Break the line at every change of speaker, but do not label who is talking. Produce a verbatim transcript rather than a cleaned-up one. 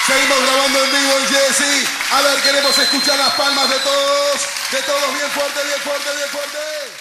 Seguimos grabando en vivo en Jessy. A ver, queremos escuchar las palmas de todos. De todos bien fuerte, bien fuerte, bien fuerte.